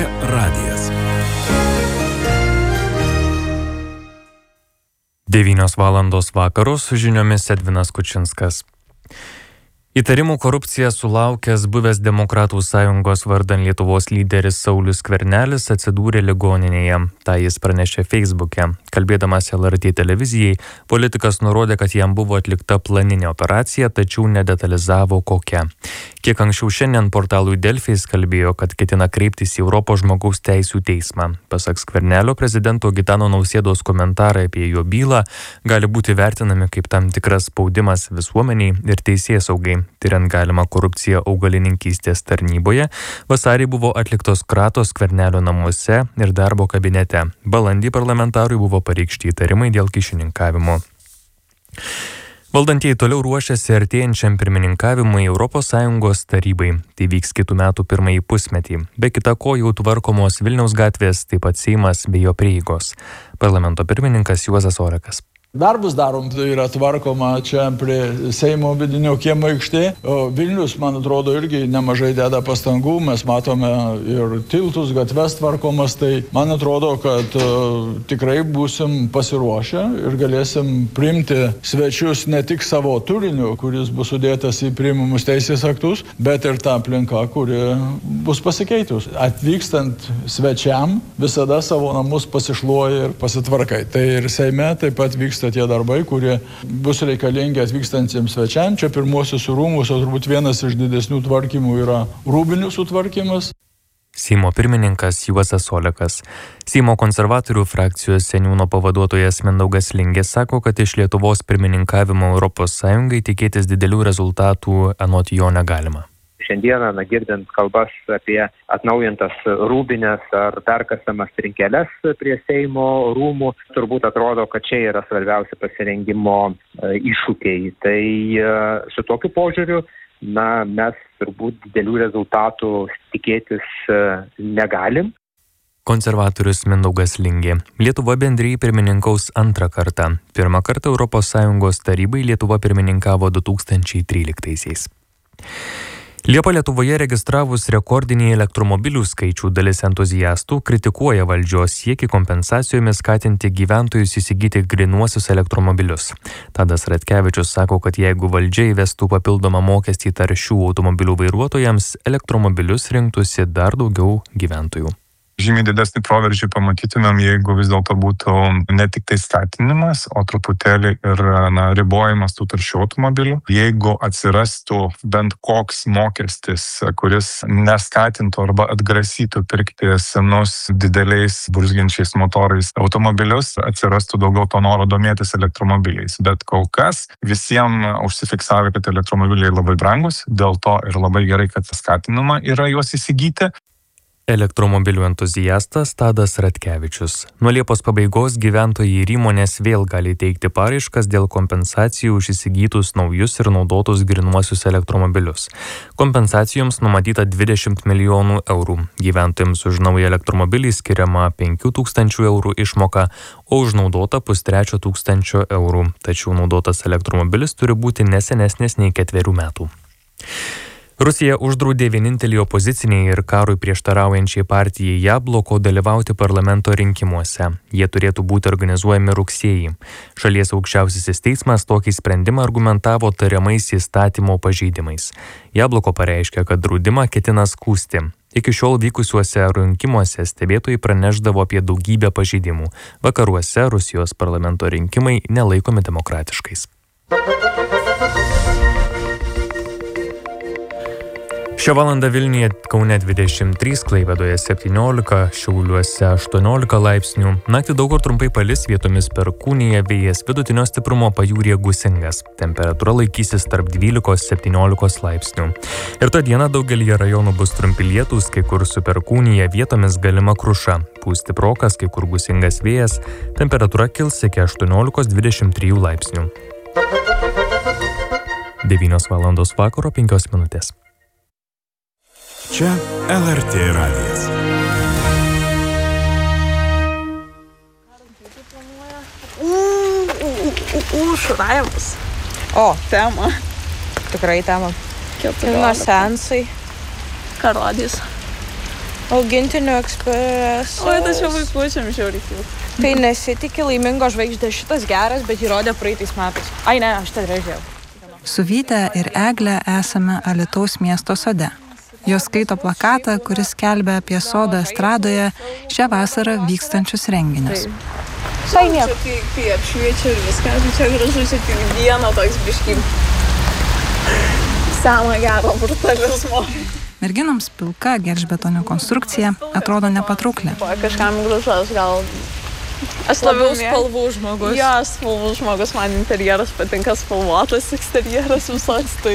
radijas. 9 valandos vakaro su žiniomis Edvinas Kučinskas. Įtarimų korupcija sulaukęs buvęs Demokratų sąjungos vardan Lietuvos lyderis Saulius Skvernelis atsidūrė ligoninėje. Ta jis pranešė Facebook'e. Kalbėdamas LRT televizijai, politikas nurodė, kad jam buvo atlikta planinė operacija, tačiau nedetalizavo kokia. Kiek anksčiau šiandien portalui Delfi jis kalbėjo, kad ketina kreiptis į Europos žmogaus teisių teismą. Pasak Skvernelio, prezidento Gitano Nausėdos komentarai apie jo bylą gali būti vertinami kaip tam tikras spaudimas visuomeniai ir teisėsaugai. Tiriant galimą korupciją augalininkystės tarnyboje, vasarį buvo atliktos kratos Skvernelio namuose ir darbo kabinete. Balandį parlamentarui buvo pareikšti įtarimai dėl kyšininkavimo. Valdantieji toliau ruošiasi artėjančiam pirmininkavimui ES tarybai. Tai vyks kitų metų pirmąjį pusmetį. Be kita ko jau tvarkomos Vilniaus gatvės, taip pat Seimas bei jo prieigos. Parlamento pirmininkas Juozas Olekas. Darbus darom, tai yra tvarkoma čia prie Seimo vidinio kiemo aikštė. Vilnius, man atrodo, irgi nemažai deda pastangų. Mes matome ir tiltus, gatves tvarkomas. Tai man atrodo, kad tikrai būsim pasiruošę ir galėsim priimti svečius ne tik savo turiniu, kuris bus sudėtas į priimamus teisės aktus, bet ir tą aplinką, kuri bus pasikeitus. Atvykstant svečiam visada savo namus pasišluoja ir pasitvarkai. Tai ir Seime taip pat vyksta tie darbai, kurie bus reikalingi atvykstantiems svečiams. Čia pirmuosius rūmus, o turbūt vienas iš didesnių tvarkymų yra rūbinių sutvarkymas. Seimo pirmininkas Juozas Olekas. Seimo konservatorių frakcijos seniūno pavaduotojas Mindaugas Lingė sako, kad iš Lietuvos pirmininkavimo ES tikėtis didelių rezultatų anot jo negalima. Šiandieną, girdint kalbas apie atnaujintas rūbinės ar perkasamas trinkeles prie Seimo rūmų, turbūt atrodo, kad čia yra svarbiausia pasirengimo iššūkiai. Tai su tokiu požiūriu, mes turbūt didelių rezultatų tikėtis negalim. Konservatorius Mindaugas Lingė. Lietuva bendrijai pirmininkaus antrą kartą. Pirmą kartą ES tarybai Lietuva pirmininkavo 2013-aisiais. Liepą Lietuvoje registravus rekordinį elektromobilių skaičių dalis entuziastų kritikuoja valdžios siekį kompensacijomis skatinti gyventojus įsigyti grynuosius elektromobilius. Tadas Ratkevičius sako, kad jeigu valdžia įvestų papildomą mokestį taršių automobilių vairuotojams, elektromobilius rinktųsi dar daugiau gyventojų. Žymiai didesnį proveržį pamatytumėm, jeigu vis dėlto būtų ne tik tai skatinimas, o truputėlį ir ribojimas tų taršių automobilių. Jeigu atsirastų bent koks mokestis, kuris neskatintų arba atgrasytų pirkti senus dideliais burzgiančiais motorais automobilius, atsirastų daugiau to noro domėtis elektromobiliais. Bet kol kas visiems užsifiksavę, kad elektromobiliai labai brangus, dėl to ir labai gerai, kad skatinama yra juos įsigyti. Elektromobilių entuziastas Tadas Ratkevičius. Nuo Liepos pabaigos gyventojai ir įmonės vėl gali teikti paraiškas dėl kompensacijų už įsigytus naujus ir naudotus grynuosius elektromobilius. Kompensacijoms numatyta 20 milijonų eurų. Gyventojams už naują elektromobilį skiriama 5 000 eurų išmoka, o už naudotą 500 eurų. Tačiau naudotas elektromobilis turi būti nesenesnis nei 4 metų. Rusija uždraudė vienintelį opoziciniai ir karui prieštaraujančiai partijai Jabloko dalyvauti parlamento rinkimuose. Jie turėtų būti organizuojami rugsėjį. Šalies aukščiausiasis teismas tokį sprendimą argumentavo tariamais įstatymo pažeidimais. Jabloko pareiškė, kad draudimą ketina skųsti. Iki šiol vykusiuose rinkimuose stebėtojai praneždavo apie daugybę pažeidimų. Vakaruose Rusijos parlamento rinkimai nelaikomi demokratiškais. Šią valandą Vilniuje, Kaune 23, Klaipėdoje 17, Šiauliuose 18 laipsnių. Naktį daug kur trumpai palis, vietomis perkūnija, vėjas vidutinio stiprumo, pajūryje gūsingas. Temperatūra laikysis tarp 12-17 laipsnių. Ir tą dieną daugelį rajonų bus trumpi lietūs, kai kur su perkūnija, vietomis galima kruša. Pūs stiprokas, kai kur gūsingas vėjas. Temperatūra kils iki 18-23 laipsnių. 9 valandos vakaro 5 minutės. Čia LRT radijas. Šuravimas. O, tema. Tikrai tema. Kino seansai. Ką rodys? Augintinių ekspresas. Oi, tai čia vaikučiam žiauriai kilti. Tai nesitikė laimingo žvaigždė, šitas geras, bet įrodė praeitais metais. Ai ne, aš ten režėjau. Su Vyte ir Egle esame Alytaus miesto sode. Jos skaito plakatą, kuris skelbia apie sodą estradoje šią vasarą vykstančius renginius. Šai nieko. Čia kai apšviečia ir viską, čia gražu, čia tik vieno toks biškį. Sena gero brutalizmo. Merginoms pilka gelžbetonio konstrukcija atrodo nepatraukli. Kažkam gražu, aš gal... Aš labiau spalvų žmogus. Jo, spalvų žmogus, man interjeras patinka, spalvotas eksterjeras visos, tai...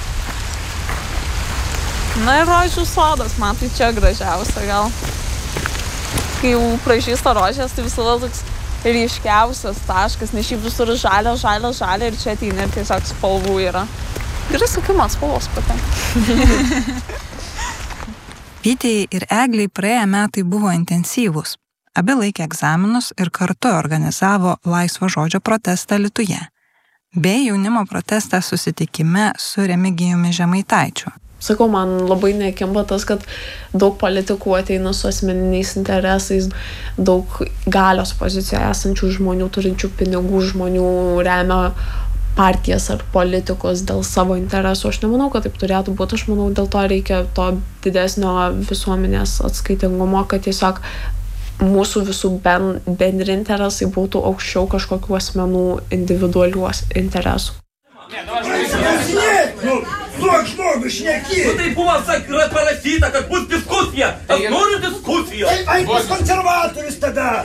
Na ir rožių sodas, man tai čia gražiausia gal. Kai jau pražysta rožės, tai visada toks ryškiausias taškas, nes šiaip visur žalia ir čia ateina ir tiesiog spalvų yra. Gerai sakai, man spalvos patinka. Vytei ir Egliai praėję metai buvo intensyvūs. Abi laikė egzaminus ir kartu organizavo laisvo žodžio protestą Alytuje, bei jaunimo protestą susitikime su Remigijumi Žemaitaičiu. Sakau, man labai nekimba tas, kad daug politikų ateina su asmeniniais interesais, daug galios pozicijoje esančių žmonių, turinčių pinigų žmonių remia partijas ar politikus dėl savo interesų. Aš nemanau, kad taip turėtų būti. Aš manau, dėl to reikia to didesnio visuomenės atskaitingumo, kad tiesiog mūsų visų bendri interesai būtų aukščiau kažkokių asmenų individualių interesų. Duok žmogui šneki! Tai buvo parašyta, kad bus diskusija. Aš noriu diskusiją. Ai, pas konservatorius tada.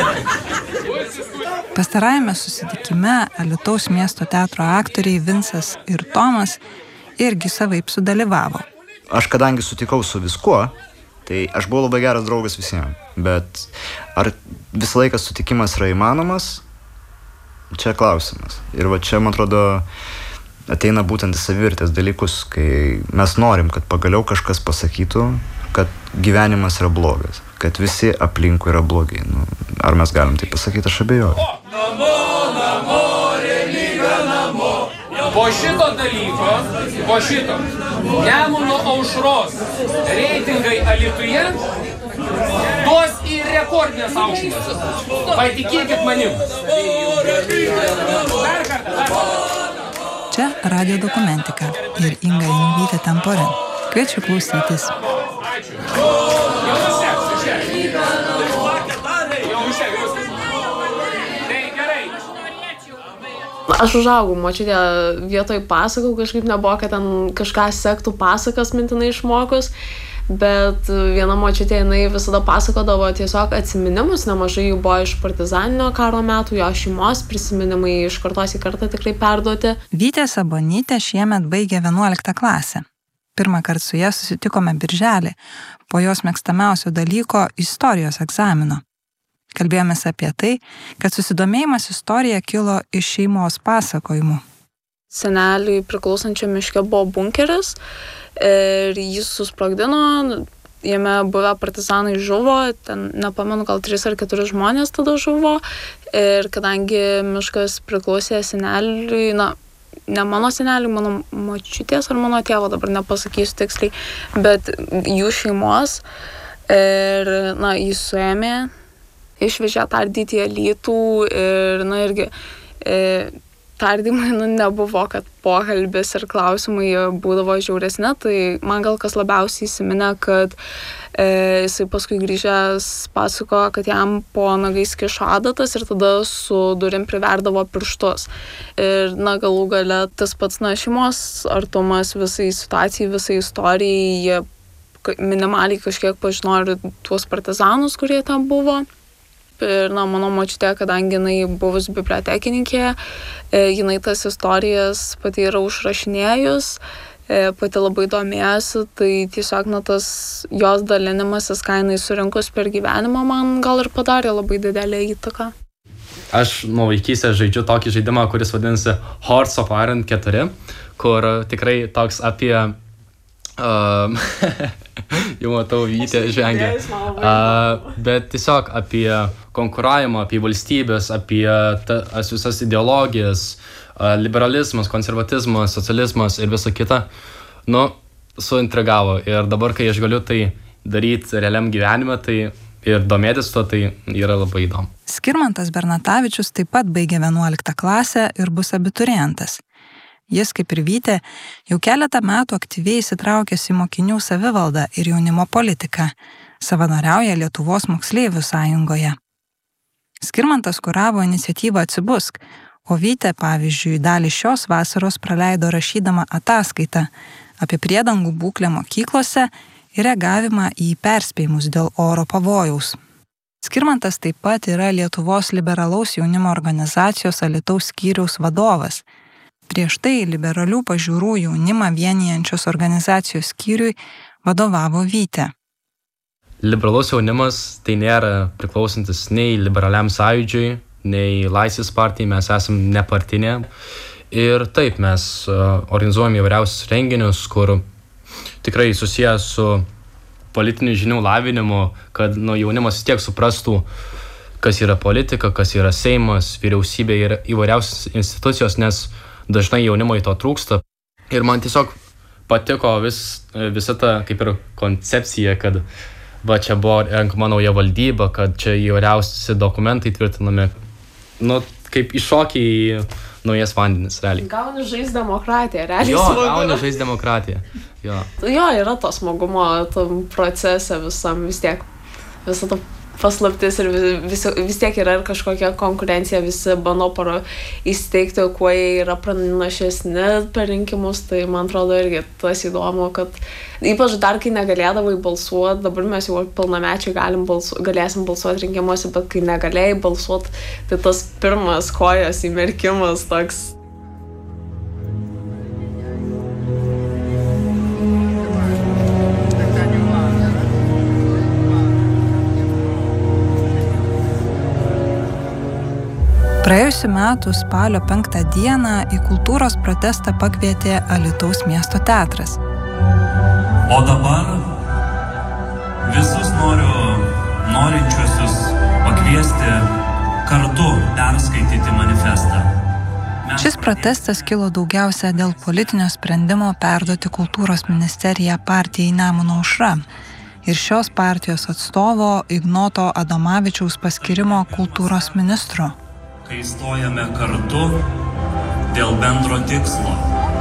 Pastarajame susitikime Alytaus miesto teatro aktoriai Vincas ir Tomas irgi savaip sudalyvavo. Aš kadangi sutikau su viskuo, tai aš buvau labai geras draugas visiems. Bet ar visą laiką sutikimas yra įmanomas? Čia klausimas. Ir va čia, man atrodo, ateina būtent į savivertės dalykus, kai mes norim, kad pagaliau kažkas pasakytų, kad gyvenimas yra blogas, kad visi aplinkui yra blogi. Ar mes galim tai pasakyti, aš abejoju. Namo, namo, Remyga, namo. Po šito dalyko, po šito Nemuno aušros reitingai Alytuje duos į rekordinės aukštumas. Patikėkit manim. Dar kartą. Čia radijo dokumentika ir Inga Jungvytė Temporin. Kviečiu klausytis. Aš užaugau, močiutė vietoj pasakų, kažkaip nebuvo, kad ten kažką sektų pasakas mintinai išmokus, bet viena močiutė, jinai visada pasakodavo tiesiog atsiminimus, nemažai jų buvo iš partizaninio karo metų, jo šeimos prisiminimai iš kartos į kartą tikrai perduoti. Vytė Sabonytė šiemet baigė 11 klasę. Pirmą kartą su ja susitikome birželį, po jos mėgstamiausio dalyko istorijos egzamino. Kalbėjomės apie tai, kad susidomėjimas istorija kilo iš šeimos pasakojimų. Seneliui priklausančio miške buvo bunkeris ir jis susprogdino, jame buvę partizanai žuvo, ten nepamenu, gal 3 ar 4 žmonės tada žuvo ir kadangi miškas priklausė seneliui, ne mano seneliui, mano močiutės ar mano tėvo, dabar nepasakysiu tiksliai, bet jų šeimos ir jį suėmė, išvežė tardyti į Alytų ir irgi tardymai nebuvo, kad pokalbis ir klausimai būdavo žiauresni, tai man gal kas labiausiai įsiminė, kad jisai paskui grįžęs pasakojo, kad jam po nagais kišo adatas ir tada su durim priverdavo pirštus. Ir galų gale tas pats šeimos artumas visai situacijai, visai istorijai, jie minimaliai kažkiek pažinojo ir tuos partizanus, kurie ten buvo. Ir mano močiutė, kadangi jinai buvus bibliotekininkė, jinai tas istorijas pati yra užrašinėjus, pati labai domėjosi, tai tiesiog tas jos dalinimasis, ką jinai surinkus per gyvenimą, man gal ir padarė labai didelę įtaką. Aš nuo vaikystės žaidžiu tokį žaidimą, kuris vadinasi Hearts of Iron 4, kur tikrai toks apie... jau matau, Vytė žvengia. Bet tiesiog apie konkuravimą, apie valstybės, apie visas ideologijas, liberalizmas, konservatizmas, socializmas ir visa kita, suintrigavo. Ir dabar, kai aš galiu tai daryti realiam gyvenime, tai ir domėtis to, tai yra labai įdomu. Skirmantas Bernatavičius taip pat baigė 11 klasę ir bus abiturientas. Jis, kaip ir Vytė, jau keletą metų aktyviai įsitraukęs į mokinių savivaldą ir jaunimo politiką, savanoriauja Lietuvos moksleivių sąjungoje. Skirmantas kuravo iniciatyvą Atsibusk, o Vytė, pavyzdžiui, dalį šios vasaros praleido rašydama ataskaitą apie priedangų būklę mokyklose ir reagavimą į perspėjimus dėl oro pavojaus. Skirmantas taip pat yra Lietuvos liberalaus jaunimo organizacijos Alytaus skyriaus vadovas. Prieš tai liberalių pažiūrų jaunimą vienijančios organizacijos skyriui vadovavo Vytė. Liberalus jaunimas tai nėra priklausantis nei liberaliam sąjūdžiui, nei Laisvės partijai, mes esam nepartinė. Ir taip, mes organizuojam įvairiausius renginius, kur tikrai susijęs su politinių žinių lavinimu, kad jaunimas vis tiek suprastų, kas yra politika, kas yra Seimas, vyriausybė ir įvairiausios institucijos, nes dažnai jaunimui to trūksta. Ir man tiesiog patiko visa ta kaip ir koncepcija, kad čia buvo renkama nauja valdyba, kad čia įvairiausi dokumentai tvirtinami. Kaip iššokį į naujas vandenis, realiai. Gauni žaist demokratiją, realiai. Gauni žaist demokratiją. Jo, yra to smagumo tam procese visam, vis tiek. Visą tą paslaptis ir vis tiek yra ir kažkokia konkurencija, visi bando įsteigti, kuo jie yra pranašesni per rinkimus, tai man atrodo irgi tas įdomu, kad ypač dar kai negalėdavai balsuoti, dabar mes jau pilnamečiai galėsim balsuoti rinkimuose, bet kai negalėjai balsuoti, tai tas pirmas kojos įmerkimas toks. Praėjusiu metu spalio 5 dieną į kultūros protestą pakvietė Alytaus miesto teatras. O dabar visus norinčiuosius pakviesti kartu perskaityti manifestą. Šis protestas kilo daugiausia dėl politinio sprendimo perduoti kultūros ministeriją partijai Nemuno aušra ir šios partijos atstovo Ignoto Adomavičiaus paskirimo kultūros ministru. Kai stojame kartu dėl bendro tikslo.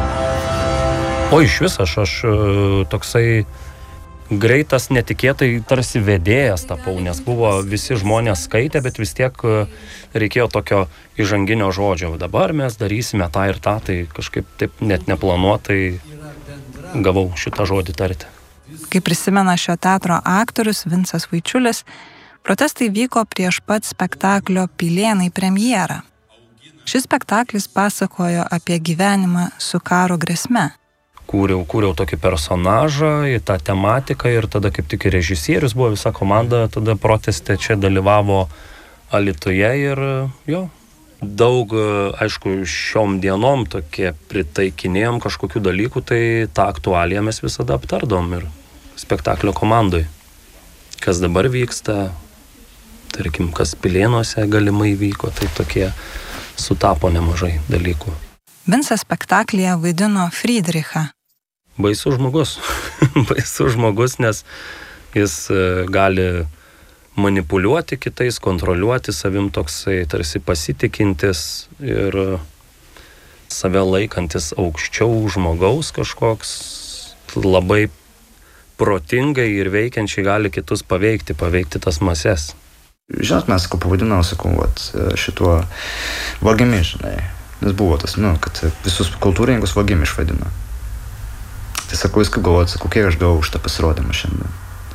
O iš vis aš toksai greitas, netikėtai tarsi vedėjas tapau, nes buvo visi žmonės skaitę, bet vis tiek reikėjo tokio įžanginio žodžio. Dabar mes darysime tą ir tą, tai kažkaip taip net neplanuotai gavau šitą žodį tarti. Kaip prisimena šio teatro aktorius Vincas Vaičiulis, protestai vyko prieš pat spektaklio Pilėnai premjerą. Šis spektaklis pasakojo apie gyvenimą su karo grėsme. Kūriau tokį personažą į tą tematiką ir tada kaip tik režisierius buvo, visa komanda tada proteste čia dalyvavo Alytuje ir daug, aišku, šiom dienom tokie pritaikinėjom kažkokių dalykų, tai tą aktualiją mes visada aptardom ir spektaklio komandoj. Kas dabar vyksta, tarkim, kas Pilėnuose galimai vyko, tai tokie sutapo nemažai dalykų. Vincas spektaklyje vaidino Friedrichą. Baisus žmogus, nes jis gali manipuliuoti kitais, kontroliuoti savim, toksai tarsi pasitikintis ir save laikantis aukščiau žmogaus kažkoks, labai protingai ir veikiančiai gali kitus paveikti tas mases. Žinot, mes pavadinau, šituo vagimi, žinai. Nes buvo tas, kad visus kultūrininkus vagimi išvadino. Tai sakau, jūs kaip galvojat, kiek aš gavau už tą pasirodymą šiandien?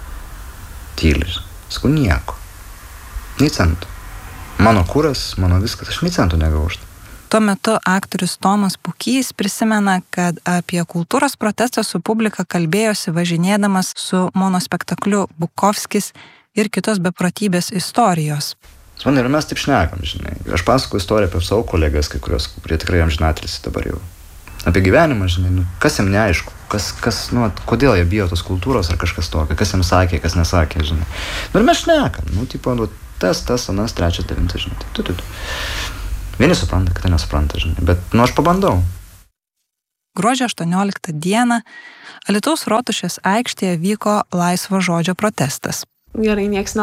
Tylis. Sakau, nieko. Nei centų. Mano kūras, mano viskas, aš nei centų negavau už tai. Tuo metu aktorius Tomas Pukys prisimena, kad apie kultūros protestą su publika kalbėjosi važinėdamas su monospektakliu Bukovskis ir kitos beprotybės istorijos. Man ir mes taip šnekam, žinai. Aš pasakoju istoriją apie savo kolegas, kai kurios, kurie tikrai amžinatilsi dabar jau. Apie gyvenimą, žinai, kas jam neaišku, kodėl jie bijo tos kultūros ar kažkas tokio, kas jam sakė, kas nesakė, žinai. Ir mes šnekam, tas, anas, trečias, devintas, žinai. Vieni supranta, kiti nesupranta, žinai, bet aš pabandau. Gruodžio 18 dieną Alytaus Rotušės aikštėje vyko laisvo žodžio protestas. Gerai, nieks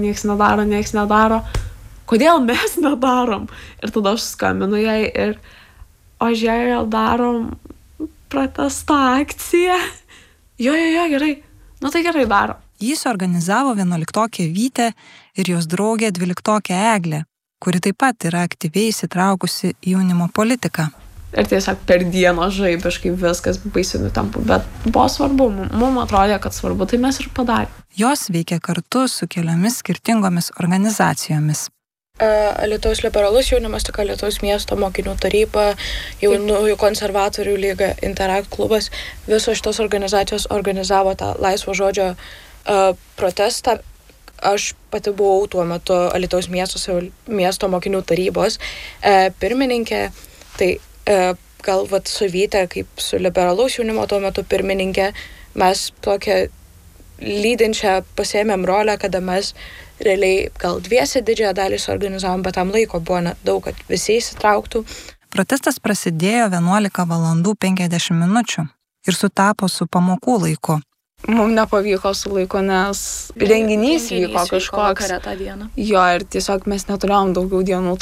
nedaro. Kodėl mes nedarom? Ir tada aš skambinu jai ir, o žiūrėjau, darom protesto akciją. Jo, gerai. Nu tai gerai darom. Jis organizavo 11-okė Vytė ir jos draugė 12-okė Eglė, kuri taip pat yra aktyviai įsitraukusi į jaunimo politiką. Ir tiesiog per dieną žaibiškai viskas baisiai nutampu, bet buvo svarbu, mums atrodė, kad svarbu, tai mes ir padarėm. Jos veikia kartu su keliomis skirtingomis organizacijomis. Alytaus liberalus jaunimas, tik Alytaus miesto mokinių taryba, jaunųjų konservatorių lyga, Interact klubas, visos šitos organizacijos organizavo tą laisvo žodžio protestą. Aš pati buvau tuo metu Alytaus miesto mokinių tarybos pirmininkė, tai gal su Vyte, kaip su liberalaus jaunimo tuo metu pirmininkė, mes tokią lydinčią pasiėmėm rolę, kada mes realiai gal dviese didžiąją dalį suorganizavom, bet tam laiko buvo daug, kad visi įsitrauktų. Protestas prasidėjo 11:50 minučių ir sutapo su pamokų laiku. Mums nepavyko su laiku, nes renginys vyko kažkoks. Jo, ir tiesiog mes neturėjom daugiau dienų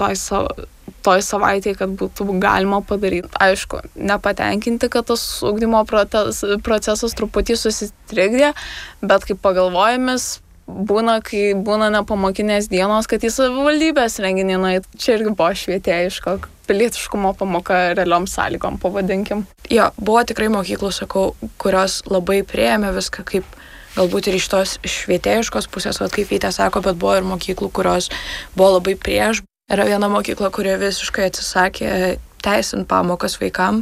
toj savaitėje, kad būtų galima padaryti. Aišku, nepatenkinti, kad tas ugdymo procesas truputį susitrikdė, bet kaip pagalvojimis, kai būna nepamokinės dienos, kad į savivaldybės renginį, čia irgi buvo švietėjiško pilietiškumo pamoka realiom sąlygom, pavadinkim. Jo, buvo tikrai mokyklų, sakau, kurios labai priėmė viską, kaip galbūt ir iš tos švietėjiškos pusės, kaip Vytė sako, bet buvo ir mokyklų, kurios buvo labai prieš. Yra viena mokykla, kurie visiškai atsisakė teisint pamokas vaikam.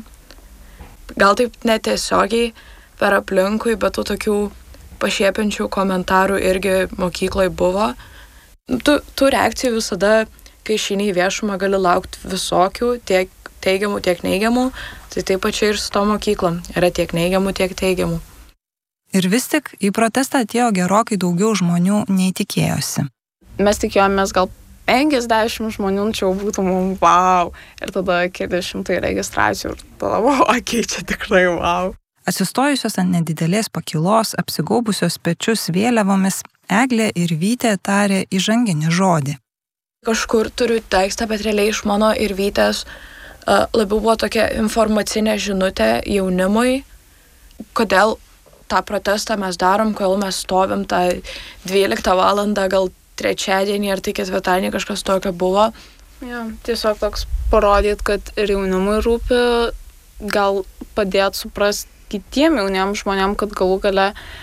Gal taip netiesiogiai per aplinkui, bet tų tokių pašiepiančių komentarų irgi mokykloje buvo. Tų reakcijų visada, kai išeini į viešumą, gali laukti visokių, tiek teigiamų, tiek neigiamų. Tai taip pačiai ir su to mokyklom. Yra tiek neigiamų, tiek teigiamų. Ir vis tik į protestą atėjo gerokai daugiau žmonių nei tikėjosi. Mes tikėjomės gal 50 žmonių, čia būtų mums wow. Ir tada keli šimtai registracijų. Ir tada, čia tikrai wow. Atsistojusios ant nedidelės pakilos, apsigaubusios pečius vėliavomis, Eglė ir Vytė tarė įžanginį žodį. Kažkur turiu tekstą, bet realiai iš mano ir Vytės labiau buvo tokia informacinė žinutė jaunimui, kodėl tą protestą mes darom, kodėl mes stovim tą 12 valandą, gal trečiadienį ar tai ketvirtadienį kažkas tokio buvo. Ja, tiesiog toks parodyt, kad ir jaunimui rūpi, gal padėt suprasti kitiem jauniem žmonėm, kad galų gale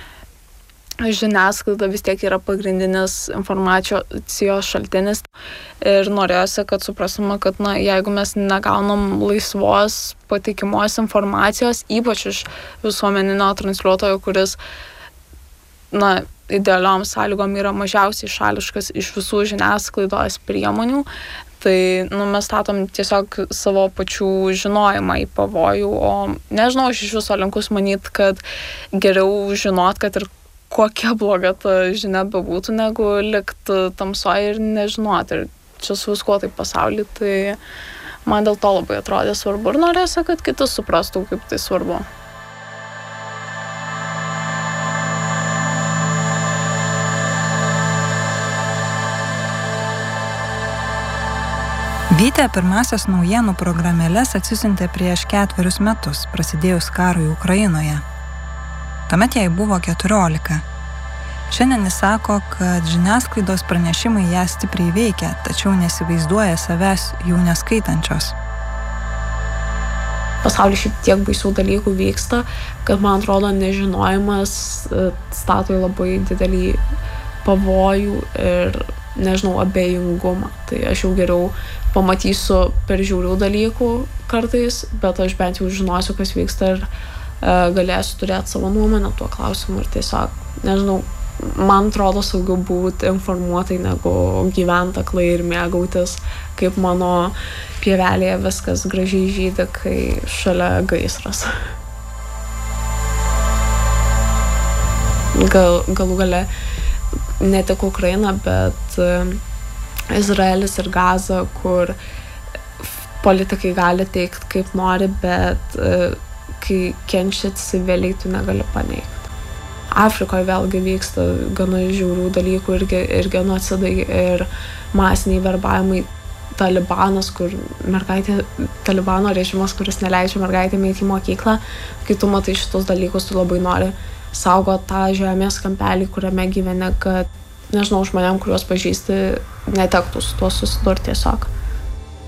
žiniasklaida vis tiek yra pagrindinis informacijos šaltinis. Ir norėjosi, kad suprastume, kad jeigu mes negaunam laisvos, patikimos informacijos, ypač iš visuomeninio transliuotojo, kuris idealiom sąlygom yra mažiausiai šališkas iš visų žiniasklaidos priemonių, tai mes statom tiesiog savo pačių žinojimą į pavojų, o nežinau, aš iš viso linkus manyt, kad geriau žinot, kad ir kokia bloga ta žinia bebūtų, negu likti tamsoje ir nežinot. Ir čia su viskuo taip pasaulyje, tai man dėl to labai atrodė svarbu ir norėsiu, kad kiti suprastų, kaip tai svarbu. Vytė pirmasias naujienų programėles atsisiuntė prieš 4 metus, prasidėjus karui Ukrainoje. Tuomet jai buvo 14. Šiandien jis sako, kad žiniasklaidos pranešimai ją stipriai veikia, tačiau nesivaizduoja savęs jų neskaitančios. Pasaulyje šiaip tiek baisių dalykų vyksta, kad man atrodo nežinojimas stato į labai didelį pavojų ir, nežinau, abejingumą. Tai aš jau geriau pamatysiu per žiaurių dalykų kartais, bet aš bent jau žinosiu, kas vyksta ir galėsiu turėti savo nuomonę tuo klausimu ir tiesiog, nežinau, man atrodo saugiau būti informuotai, negu gyventi aklai ir mėgautis, kaip mano pievelėje viskas gražiai žydi, kai šalia gaisras. Galų gale ne tik Ukraina, bet Izraelis ir Gaza, kur politikai gali teikti kaip nori, bet kai kenčia civiliai, tu negali paneigti. Afrikoje vėlgi vyksta gana žiaurių dalykų ir genocidai, ir masiniai verbavimai. Talibanas, Talibano režimas, kuris neleidžia mergaitėm eiti į mokyklą, kai tu matai šitus dalykus, tu labai nori saugoti tą žemės kampelį, kuriame gyveni, kad, nežinau, žmonėm, kuriuos pažįsti, netektų su tuo susidurti tiesiog.